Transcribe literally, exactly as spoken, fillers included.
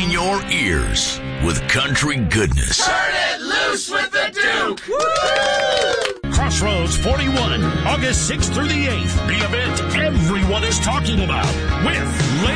entertain your ears with country goodness. Turn it loose with the Duke! Woo! Crossroads forty-one, August sixth through the eighth. The event everyone is talking about with